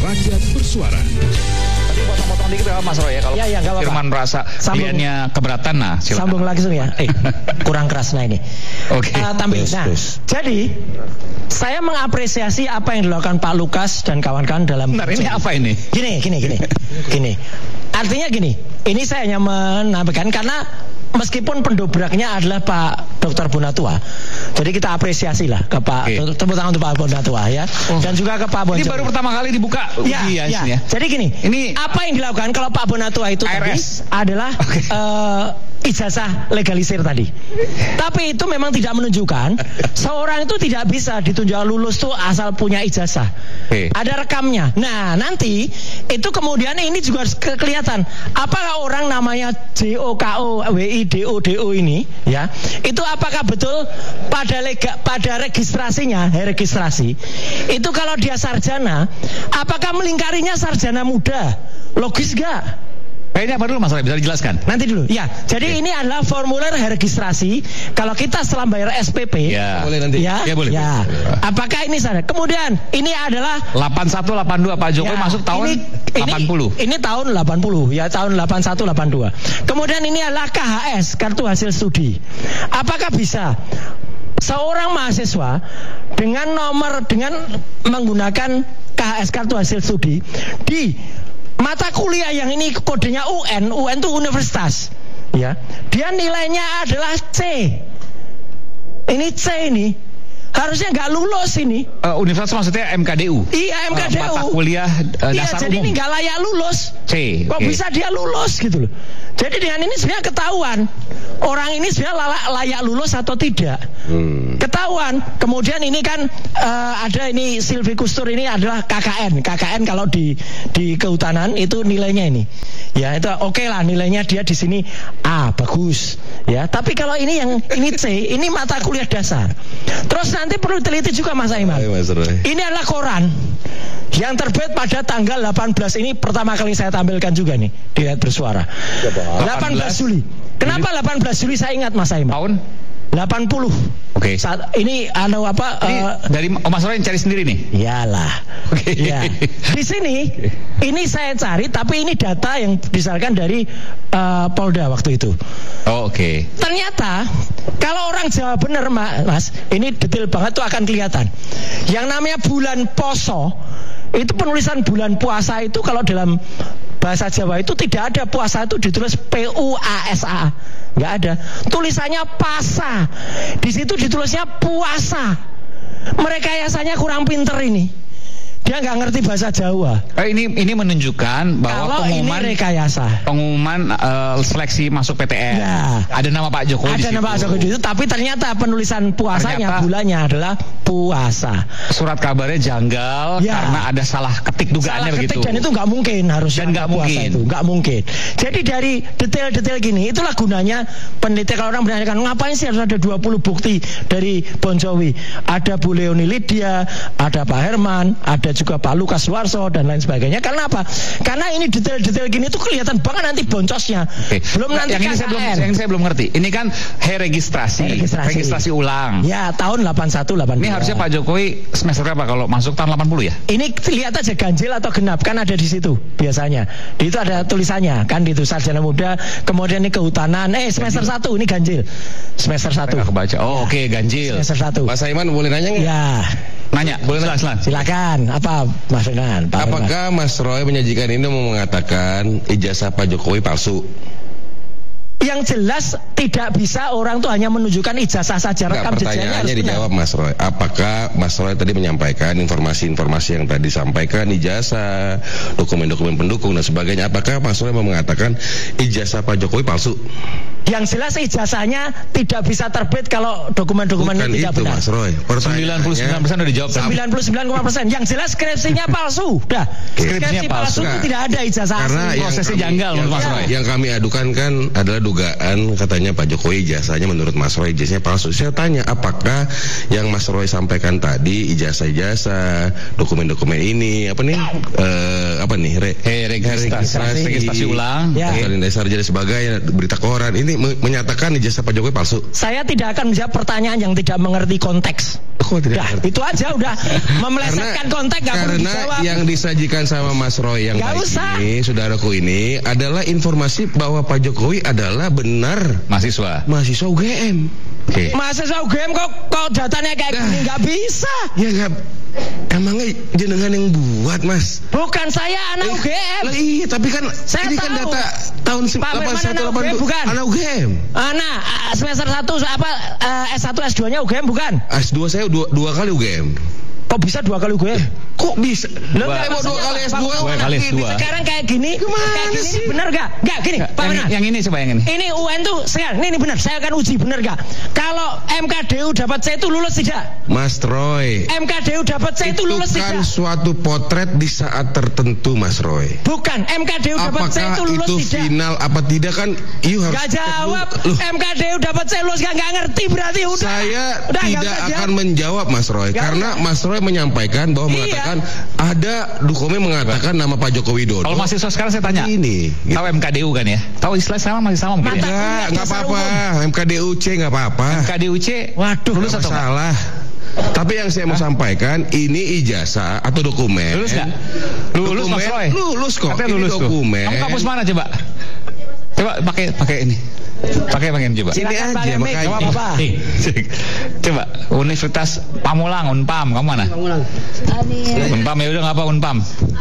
Rakyat Bersuara. Tapi potong-potong dikit ya Mas Roy ya, kalau Firman merasa kliennya keberatan, nah silakan. Sambung langsung ya. Kurang keras nah ini. Oke. Jadi saya mengapresiasi apa yang dilakukan Pak Lukas dan kawan-kawan dalam. Benar, ini apa ini? Gini. Artinya gini, ini saya hanya menambahkan karena meskipun pendobraknya adalah Pak Dr. Bonatua, jadi kita apresiasi lah ke Pak, tepuk tangan untuk Pak Bonatua ya, dan juga ke Pak Bonjowi. Ini baru pertama kali dibuka. Ya. Jadi gini, ini apa yang dilakukan kalau Pak Bonatua itu tadi adalah ijazah legalisir tadi. Tapi itu memang tidak menunjukkan seorang itu tidak bisa ditunjuk lulus tuh asal punya ijazah. Ada rekamnya. Nah, nanti itu kemudian ini juga harus kelihatan apakah orang namanya JOKOWIDODO ini ya, itu apakah betul pada registrasinya, registrasi itu kalau dia sarjana, apakah melingkarinya sarjana muda? Logis gak? Kayaknya apa dulu Mas Roy, bisa dijelaskan? Nanti dulu. Ya, jadi ini adalah formulir registrasi. Kalau kita setelah bayar SPP, boleh nanti. Boleh. Apakah ini sana? Kemudian ini adalah 81 82 Pak Jokowi masuk tahun 80. Ini tahun 80 ya, tahun 81 82. Kemudian ini adalah KHS, kartu hasil studi. Apakah bisa seorang mahasiswa dengan menggunakan KHS, kartu hasil studi di mata kuliah yang ini kodenya UN itu universitas ya, dia nilainya adalah C. Ini C ini harusnya nggak lulus ini. Universitas maksudnya MKDU. Iya, MKDU. Mata kuliah dasar jadi umum. ini nggak layak lulus. C. Kok bisa dia lulus gitu loh. Jadi dengan ini sebenarnya ketahuan orang ini sebenarnya layak lulus atau tidak. Ketahuan. Kemudian ini kan ada ini silvicultur ini adalah KKN. KKN kalau di kehutanan itu nilainya ini. Ya itu oke lah, nilainya dia di sini A, bagus. Ya, tapi kalau ini C, ini mata kuliah dasar. Terus nanti perlu teliti juga Mas Aiman. Ini adalah koran yang terbit pada tanggal 18 ini, pertama kali saya tampilkan juga nih di Rakyat Bersuara. 18 Juli. Kenapa 18 Juli saya ingat Mas Aiman? Tahun 80. Oke. Ini dari Mas Roy cari sendiri nih. Iyalah. Ya. Di sini ini saya cari, tapi ini data yang misalkan dari Polda waktu itu. Oke. Ternyata kalau orang Jawa bener Mas, ini detail banget tuh akan kelihatan. Yang namanya bulan poso, itu penulisan bulan puasa itu kalau dalam bahasa Jawa itu tidak ada puasa itu ditulis PUASA, nggak ada. Tulisannya pasa, di situ ditulisnya puasa. Mereka biasanya kurang pinter ini. Dia nggak ngerti bahasa Jawa. Ini menunjukkan bahwa pengumuman seleksi masuk PTN. Ya. Ada nama Pak Jokowi. Ada nama Pak Jokowi itu, tapi ternyata penulisan puasanya bulannya adalah puasa. Surat kabarnya janggal karena ada salah ketik dugaannya begitu. Dan itu nggak mungkin harusnya. Dan nggak mungkin. Nggak mungkin. Jadi dari detail-detail gini, itulah gunanya peneliti. Kalau orang menanyakan ngapain sih harus ada 20 bukti dari Bonjowi. Ada Bu Leoni Lydia, ada Pak Herman, ada juga Pak Lukas Suarso dan lain sebagainya. Karena apa? Karena ini detail-detail gini tuh kelihatan banget nanti boncosnya. Belum nanti yang ini saya belum ngerti. Ini kan registrasi ulang. Ya, tahun 81 82. Ini harusnya Pak Jokowi semester berapa kalau masuk tahun 80 ya? Ini lihat aja ganjil atau genap, kan ada di situ biasanya. Di itu ada tulisannya kan, di itu sarjana muda, kemudian ini kehutanan, semester 1 ini ganjil. Semester 1. Kebaca. Oke, ganjil. Semester 1. Mas Aiman boleh nanya nggak? Ya. Nanya, boleh silakan. Apa Mas Renan? Apakah Mas Roy menyajikan ini mau mengatakan ijazah Pak Jokowi palsu? Yang jelas tidak bisa orang tuh hanya menunjukkan ijazah saja, rekam jejaknya harus pertanyaannya dijawab Mas Roy. Apakah Mas Roy tadi menyampaikan informasi-informasi yang tadi disampaikan, ijazah, dokumen-dokumen pendukung dan sebagainya, apakah Mas Roy mau mengatakan ijazah Pak Jokowi palsu? Yang jelas ijazahnya tidak bisa terbit kalau dokumen-dokumennya tidak itu, benar. Mas Roy. 99% sudah dijawab. 99,%. Yang jelas skripsinya palsu. Dah. Skripsi palsu itu tidak ada ijazah asli. Prosesnya janggal menurut Mas Roy. Yang kami adukan kan adalah dugaan katanya Pak Jokowi ijazahnya menurut Mas Roy ijazahnya palsu. Saya tanya apakah yang Mas Roy sampaikan tadi ijazah-ijazah, dokumen-dokumen ini registrasi ulang, dasar jadi sebagai berita koran ini menyatakan ijazah Pak Jokowi palsu. Saya tidak akan menjawab pertanyaan yang tidak mengerti konteks. Itu aja udah memelesetkan konteks gak perlu dijawab. Karena yang disajikan sama Mas Roy yang baik ini, saudaraku ini adalah informasi bahwa Pak Jokowi adalah benar mahasiswa UGM. Mahasiswa UGM kok datanya kayak gini nggak bisa. Ya nggak. Emangnya jenengan yang buat, Mas? Bukan, saya anak UGM. Iya, tapi kan saya ini tahu. Kan data tahun 1982. Bukan. Anak UGM. Anak semester 1 S1 S2-nya UGM bukan? S2 saya dua kali UGM. Kok bisa 2 kali UGM? Kok bisa? Mau 2 kali S2. 2 kali S2. Sekarang kayak gini. Kayak gini sih? Benar gak? Gak gini, Pak Benar. Yang ini coba yang ini. Ini UN tuh sekarang ini benar. Saya akan uji benar gak? Kalau MKDU dapat C itu lulus tidak? Mas Roy. MKDU dapat C itu lulus tidak? Itu kan suatu potret di saat tertentu, Mas Roy. Bukan, MKDU dapat C itu lulus itu tidak? Final apa tidak kan? Gak jawab. MKDU dapat C lulus gak ngerti berarti udah. Saya tidak akan menjawab, Mas Roy, karena Mas Roy menyampaikan bahwa mengatakan ada dokumen mengatakan nama Pak Joko Widodo. Kalau mahasiswa sekarang saya tanya. Ini. Tahu MKDU kan ya? Tahu istilah sekarang masih sama mungkin. Enggak apa-apa. MKDUC enggak apa-apa. MKDUC. Waduh, lulus atau salah. Tapi yang saya mau sampaikan ini ijazah atau dokumen. Lulus enggak? Lulus Mas Roy. Lulus kok. Katanya lulus dokumen. Kamu kampus mana coba? Coba pakai ini. Pakai coba. Sini aja makanya. Coba Universitas Pamulang, Unpam, kamu mana? Pamulang. Unpam ya udah enggak apa Unpam.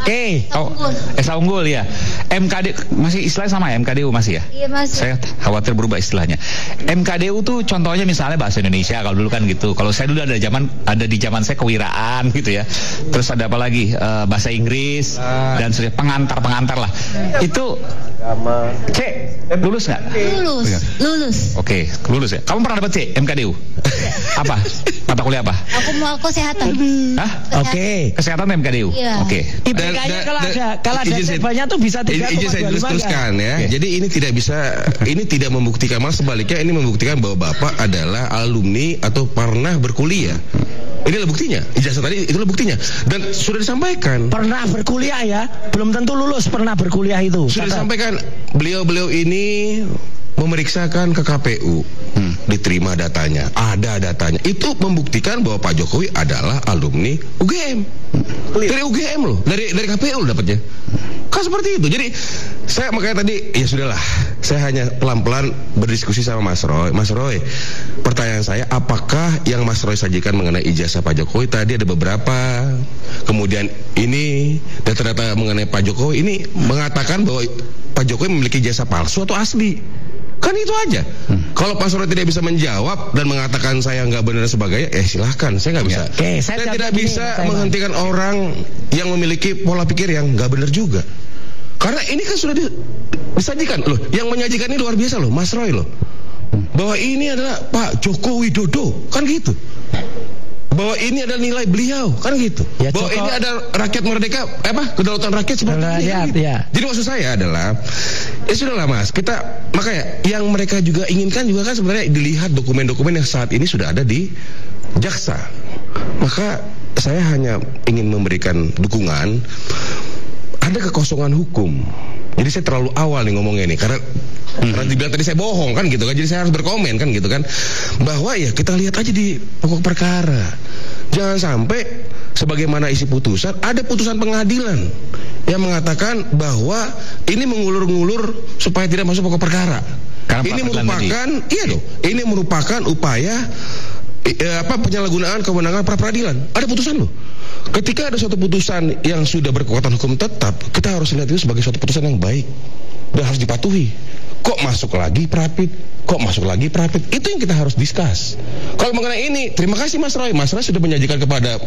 Esa Unggul ya. MKD masih istilahnya sama ya, MKDU masih ya? Iya masih. Saya khawatir berubah istilahnya. MKDU tuh contohnya misalnya bahasa Indonesia kalau dulu kan gitu. Kalau saya dulu ada di zaman saya kewiraan gitu ya. Terus ada apa lagi? Bahasa Inggris dan pengantar lah. Itu C lulus nggak? Lulus. Oke, lulus ya. Kamu pernah dapat C MKDU? Apa? Mata kuliah apa? Aku mau kesehatan. Hah? Oke. Kesehatan MKDU. Iya. Oke. IPK-nya kalau ada C-nya tuh bisa 3,25 izin saya teruskan ya. Jadi ini tidak bisa, ini tidak membuktikan, malah sebaliknya ini membuktikan bahwa Bapak adalah alumni atau pernah berkuliah. Inilah buktinya. Ijazah tadi itulah buktinya. Dan sudah disampaikan. Pernah berkuliah ya, belum tentu lulus pernah berkuliah itu. Sudah disampaikan. Beliau ini memeriksakan ke KPU, diterima datanya, ada datanya. Itu membuktikan bahwa Pak Jokowi adalah alumni UGM. Dari UGM loh, dari KPU loh dapatnya. Kan seperti itu. Jadi saya makanya tadi ya sudahlah, saya hanya pelan-pelan berdiskusi sama Mas Roy. Mas Roy, pertanyaan saya, apakah yang Mas Roy sajikan mengenai ijazah Pak Jokowi tadi ada beberapa, kemudian ini data-data mengenai Pak Jokowi ini mengatakan bahwa Pak Jokowi memiliki ijazah palsu atau asli? Kan itu aja. Kalau Pak Roy tidak bisa menjawab dan mengatakan saya nggak benar dan sebagainya, silahkan, saya nggak bisa. Saya tidak bisa menghentikan orang yang memiliki pola pikir yang nggak benar juga. Karena ini kan sudah disajikan loh. Yang menyajikan ini luar biasa loh, Mas Roy loh. Bahwa ini adalah Pak Joko Widodo, kan gitu. Bahwa ini adalah nilai beliau, kan gitu. Ya, bahwa ini ada rakyat merdeka, kedaulatan rakyat seperti ini. Kan gitu. Ya. Jadi maksud saya adalah, ya sudahlah Mas, kita makanya yang mereka juga inginkan juga kan sebenarnya dilihat dokumen-dokumen yang saat ini sudah ada di jaksa. Maka saya hanya ingin memberikan dukungan. Ada kekosongan hukum. Jadi saya terlalu awal nih ngomongnya nih karena dibilang tadi saya bohong kan gitu kan. Jadi saya harus berkomen kan gitu kan. Bahwa ya kita lihat aja di pokok perkara. Jangan sampai sebagaimana isi putusan, ada putusan pengadilan yang mengatakan bahwa ini mengulur-ngulur supaya tidak masuk pokok perkara. Ini merupakan ini merupakan upaya penyalahgunaan kewenangan pra peradilan. Ada putusan loh. Ketika ada suatu putusan yang sudah berkekuatan hukum tetap, kita harus lihat itu sebagai suatu putusan yang baik dan harus dipatuhi. Kok masuk lagi prapit? Kok masuk lagi prapit? Itu yang kita harus discuss. Kalau mengenai ini, terima kasih Mas Roy. Mas Roy sudah menyajikan kepada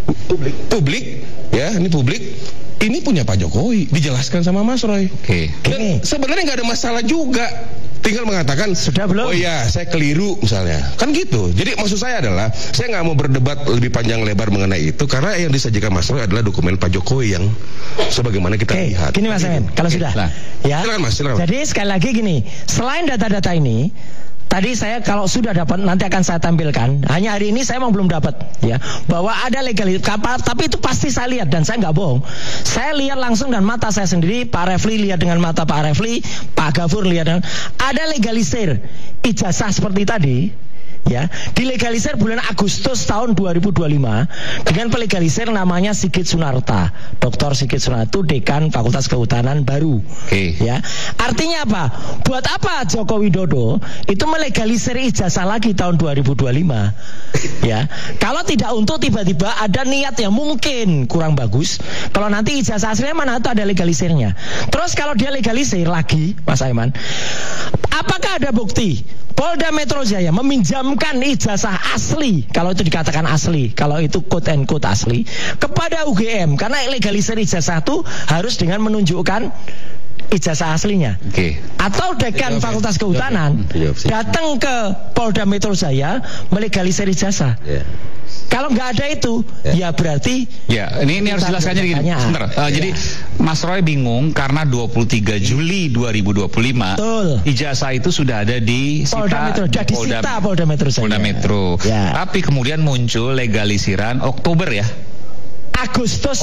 publik, ya, ini publik. Ini punya Pak Jokowi, dijelaskan sama Mas Roy. Oke. Dan sebenarnya nggak ada masalah juga. tinggal mengatakan sudah belum? Oh iya, saya keliru misalnya. Kan gitu. Jadi maksud saya adalah saya nggak mau berdebat lebih panjang lebar mengenai itu karena yang disajikan Mas Roy adalah dokumen Pak Jokowi yang sebagaimana kita lihat. Gini Mas Amin, kalau sudah. Ya. Silakan Mas, silakan. Jadi sekali lagi gini, selain data-data ini, tadi saya kalau sudah dapat nanti akan saya tampilkan. Hanya hari ini saya memang belum dapat ya bahwa ada legalitas kapal, tapi itu pasti saya lihat dan saya nggak bohong. Saya lihat langsung dan mata saya sendiri, Pak Refli lihat dengan mata Pak Refli, Pak Gafur lihat dengan ada legalisir ijazah seperti tadi. Ya, dilegalisir bulan Agustus tahun 2025 dengan pelegalisir namanya Sigit Sunarta, Dr. Sigit Sunarta itu dekan Fakultas Kehutanan baru. Ya, artinya apa? Buat apa Joko Widodo itu melegalisir ijazah lagi tahun 2025? Ya, kalau tidak untuk tiba-tiba ada niat yang mungkin kurang bagus. Kalau nanti ijazah aslinya mana itu ada legalisirnya. Terus kalau dia legalisir lagi, Mas Aiman, apakah ada bukti Polda Metro Jaya meminjamkan ijazah asli, kalau itu dikatakan asli, kalau itu quote and quote asli, kepada UGM? Karena legalisir ijazah itu harus dengan menunjukkan ijazah aslinya. Atau dekan Fakultas Kehutanan datang ke Polda Metro Jaya melegalisir ijazah. Kalau nggak ada itu, ya berarti. Ya, ini harus jelaskannya gini. Sebentar. Jadi Mas Roy bingung karena 23 Juli 2025 ijazah itu sudah ada di Polda Metro Jaya. Polda Metro. Tapi kemudian muncul legalisiran Oktober ya. Agustus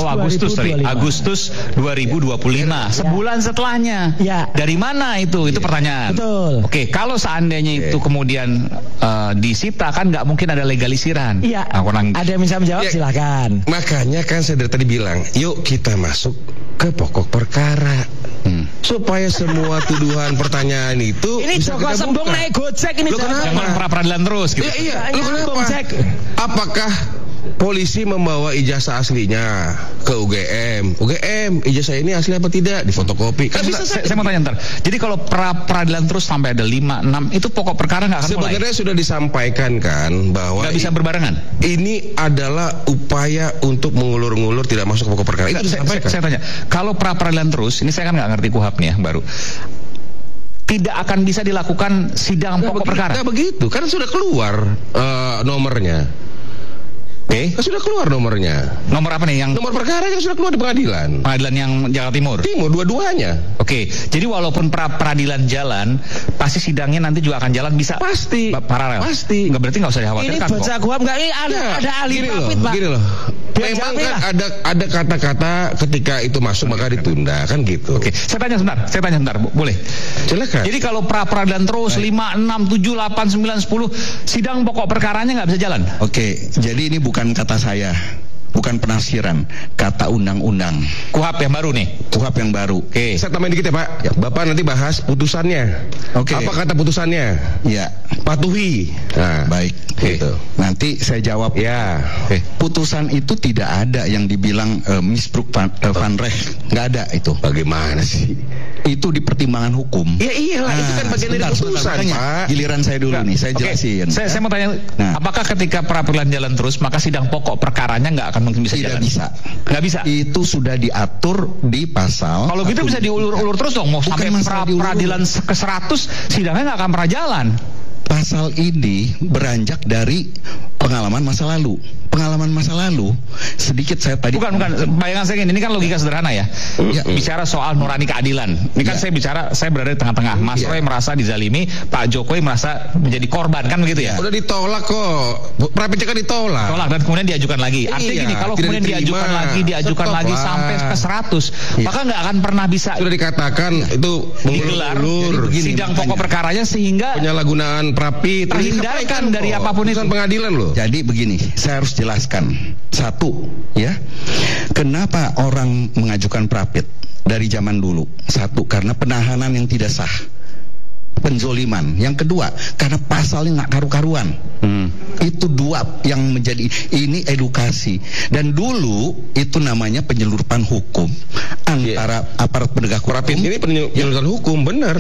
2025. Sebulan setelahnya. Dari mana itu? Itu pertanyaan. Betul. Oke, kalau seandainya itu kemudian disita kan nggak mungkin ada legalisiran. Iya. Ada yang bisa menjawab silakan. Makanya kan saya dari tadi bilang, yuk kita masuk ke pokok perkara. Supaya semua tuduhan pertanyaan itu ini Joko Sembong naik Gojek ini. Lo kenapa? Pra-peradilan terus gitu. Iya. Lo kenapa? Apakah polisi membawa ijazah aslinya ke UGM? Ijazah ini asli apa tidak? Difotokopi. Kan saya mau tanya ntar. Jadi kalau pra-peradilan terus sampai ada 5, 6 itu pokok perkara nggak akan mulai? Sebenarnya sudah disampaikan kan bahwa nggak bisa berbarengan. Ini adalah upaya untuk mengulur-ngulur tidak masuk pokok perkara. Itu disampaikan. Saya tanya, kalau pra-peradilan terus, ini saya kan nggak ngerti KUHAP nih ya baru. Tidak akan bisa dilakukan sidang pokok perkara. Nggak begitu, kan sudah keluar nomornya. Sudah keluar nomornya. Nomor apa nih yang? Nomor perkara yang sudah keluar di pengadilan. Pengadilan yang Jakarta Timur. Dua-duanya. Jadi walaupun peradilan jalan, pasti sidangnya nanti juga akan jalan bisa. Pasti. Paralel. Pasti. Nggak berarti nggak usah dikhawatirkan. Ini baca KUHAP nggak? Ada ahli papit Pak. Gini loh. Memang kan ada kata-kata ketika itu masuk maka ditunda kan gitu. Saya tanya sebentar, boleh? Silakan. Jadi kalau peradilan terus 5, 6, 7, 8, 9, 10 sidang pokok perkaranya nggak bisa jalan. Jadi ini bukan kata saya, bukan penafsiran, kata undang-undang. KUHAP yang baru nih. KUHAP yang baru. Saya tambahin dikit ya Pak. Bapak nanti bahas putusannya. Apa kata putusannya? Ya. Patuhi. Nah, baik. Gitu. Nanti saya jawab. Ya. Putusan itu tidak ada yang dibilang misbruk van Recht. Nggak ada itu. Bagaimana sih? Itu di pertimbangan hukum. Ya iyalah, itu kan bagian dari putusan, Pak. Giliran saya dulu nih, saya jelasin. Saya mau tanya, apakah ketika peradilan jalan terus maka sidang pokok perkaranya nggak akan mungkin bisa jalan? Nggak bisa. Itu sudah diatur di pasal. Kalau gitu bisa diulur-ulur terus dong, mau sampai peradilan ke-100 sidangnya nggak akan pernah jalan. Pasal ini beranjak dari pengalaman masa lalu. Sedikit saya tadi. Bukan. Bayangan saya ini kan logika sederhana ya. Bicara soal nurani keadilan. Ini kan saya berada di tengah-tengah. Mas Roy merasa dizalimi, Pak Jokowi merasa menjadi korban kan begitu ya? Udah ditolak kok. Pra-PCK ditolak. Dan kemudian diajukan lagi. Artinya gini, kalau kemudian diajukan lagi sampai ke 100, maka nggak akan pernah bisa. Sudah dikatakan itu digelar sidang pokok perkaranya sehingga penyalahgunaan Prapit terhindarkan dari apapun itu pengadilan loh. Jadi begini, saya harus jelaskan. Satu, ya. Kenapa orang mengajukan Prapit dari zaman dulu? Satu, karena penahanan yang tidak sah. Penzoliman. Yang kedua, karena pasalnya nggak karu-karuan. Itu dua yang menjadi ini edukasi. Dan dulu itu namanya penyeludupan hukum antara aparat penegak hukum. Ini penyeludupan hukum, benar.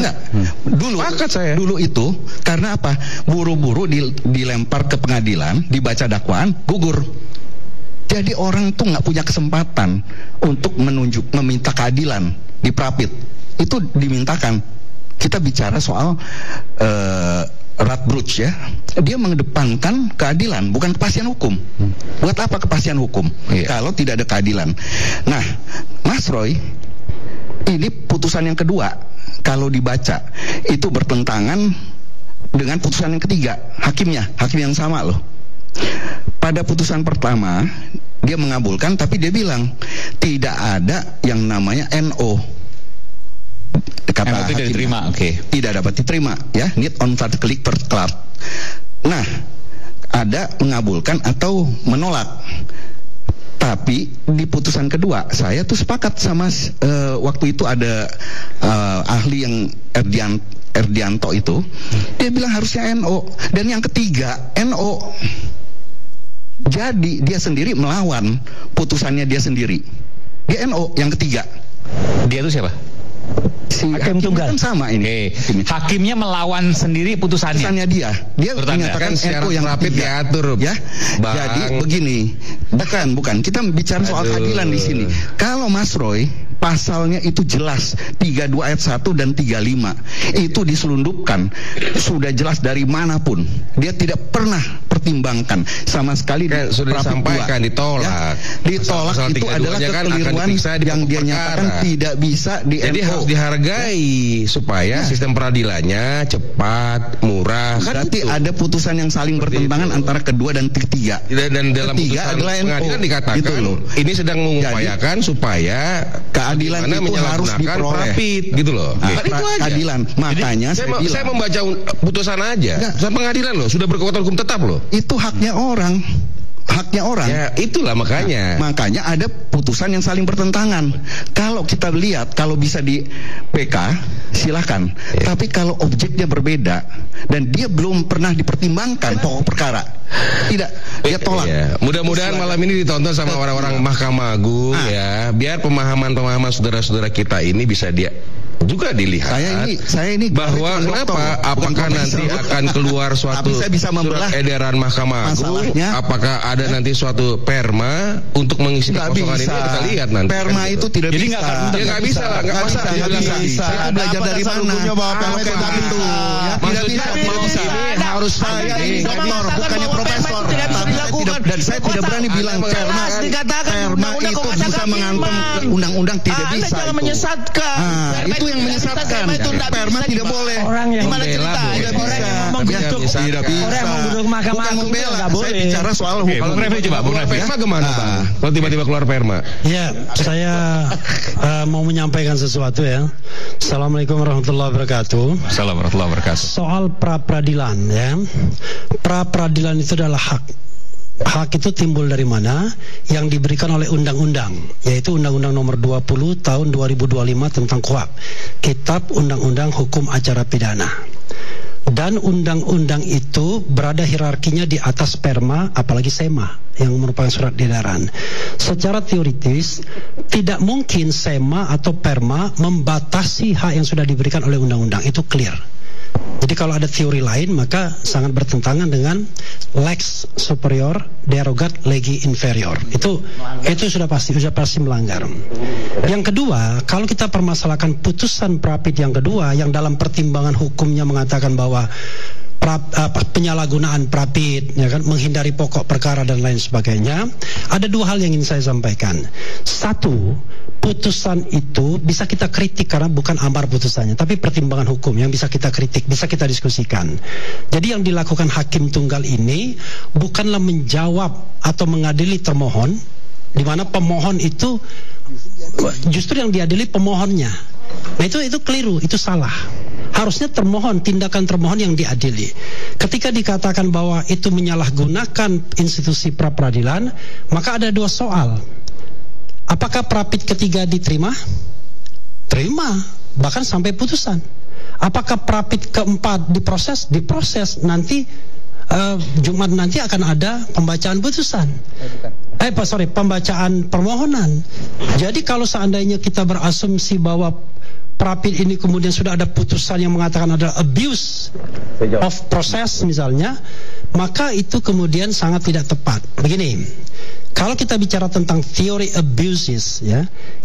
Dulu itu karena apa? Buru-buru dilempar ke pengadilan, dibaca dakwaan, gugur. Jadi orang tuh nggak punya kesempatan untuk meminta keadilan di Prapit. Itu dimintakan. kita bicara soal Radbruch ya, dia mengedepankan keadilan, bukan kepastian hukum. Buat apa kepastian hukum kalau tidak ada keadilan? Nah, Mas Roy, ini putusan yang kedua, kalau dibaca itu bertentangan dengan putusan yang ketiga, hakim yang sama loh. Pada putusan pertama dia mengabulkan, tapi dia bilang tidak ada yang namanya NO. Kata tidak diterima, tidak dapat diterima ya, need on particular part. Nah, ada mengabulkan atau menolak. Tapi di putusan kedua saya tuh sepakat sama waktu itu ada ahli yang Erdianto itu, dia bilang harusnya NO, dan yang ketiga NO. Jadi dia sendiri melawan putusannya dia sendiri. Dia NO yang ketiga. Dia itu siapa? Si hakim tunggal kan sama ini. Hakimnya melawan sendiri putusannya. Dia menyatakan NO yang rapid diatur ya. Jadi begini, bukan kita bicara soal keadilan di sini. Kalau Mas Roy, pasalnya itu jelas 32 ayat 1 dan 35 itu diselundupkan, sudah jelas dari manapun. Dia tidak pernah pertimbangkan sama sekali. Sudah disampaikan ditolak ya. Ditolak itu adalah kekeliruan yang dia nyatakan tidak bisa di jadi harus dihargai supaya sistem peradilannya cepat, murah. Berarti ada putusan yang saling bertentangan antara kedua dan ketiga. Dan dalam putusan pengadilan dikatakan gitu ini sedang mengupayakan supaya keadilan itu harus diperoleh gitu loh. Keadilan. Makanya saya membaca putusan aja. Putusan pengadilan loh, sudah berkekuatan hukum tetap loh. Itu haknya orang. Ya itulah makanya. Makanya ada putusan yang saling bertentangan. Kalau kita lihat, kalau bisa di PK silahkan. Tapi kalau objeknya berbeda dan dia belum pernah dipertimbangkan pokok perkara, tidak, dia tolak. Mudah-mudahan malam ini ditonton sama orang-orang Mahkamah Agung ya, biar pemahaman saudara-saudara kita ini bisa juga dilihat. Saya ini bahwa kenapa apakah nanti akan keluar suatu surat edaran Mahkamah Agung, apakah ada nanti suatu perma untuk mengisi kekosongan ini, kita lihat nanti. Perma itu tidak jadi bisa. Nggak bisa lah, nggak bisa. Saya belajar dari mana? Itu tidak bisa. Ini harus saya ini doktor, bukannya profesor. Dan saya tidak berani bilang perma itu bisa mengantem undang-undang, tidak bisa. Jangan menyesatkan. Itu yang menyesatkan. Perma tidak boleh. Orang yang membela tidak bisa. Tidak bisa. Orang yang menggunakan Mahkamah Agung nggak boleh. Saya bicara soal hukum. Kalau Refli coba, Bung Refli, perma gimana Bang? Kalau tiba-tiba keluar perma? Ya, saya mau menyampaikan sesuatu ya. Assalamualaikum warahmatullahi wabarakatuh. Assalamualaikum warahmatullahi wabarakatuh. Soal pra-peradilan ya. Pra-peradilan itu adalah hak. Hak itu timbul dari mana? Yang diberikan oleh undang-undang, yaitu Undang-Undang Nomor 20 Tahun 2025 tentang KUHP, Kitab Undang-Undang Hukum Acara Pidana. Dan undang-undang itu berada hierarkinya di atas perma, apalagi SEMA yang merupakan surat edaran. Secara teoritis tidak mungkin SEMA atau perma membatasi hak yang sudah diberikan oleh undang-undang, itu clear. Jadi kalau ada teori lain maka sangat bertentangan dengan lex superior derogat legi inferior. Itu sudah pasti melanggar. Yang kedua, kalau kita permasalahkan putusan Prapit yang kedua yang dalam pertimbangan hukumnya mengatakan bahwa penyalahgunaan Prapit ya kan, menghindari pokok perkara dan lain sebagainya, ada dua hal yang ingin saya sampaikan. Satu, putusan itu bisa kita kritik karena bukan amar putusannya, tapi pertimbangan hukum yang bisa kita kritik, bisa kita diskusikan. Jadi yang dilakukan hakim tunggal ini bukanlah menjawab atau mengadili termohon, di mana pemohon itu justru yang diadili pemohonnya. Nah itu keliru, itu salah. Harusnya termohon, tindakan termohon yang diadili. Ketika dikatakan bahwa itu menyalahgunakan institusi pra-peradilan, maka ada dua soal. Apakah Prapit ketiga diterima? Terima, bahkan sampai putusan. Apakah Prapit keempat diproses? Diproses. Nanti Jumat nanti akan ada pembacaan putusan. Pembacaan permohonan. Jadi kalau seandainya kita berasumsi bahwa Prapit ini kemudian sudah ada putusan yang mengatakan ada abuse of process misalnya, maka itu kemudian sangat tidak tepat. Begini, kalau kita bicara tentang teori abuses ya,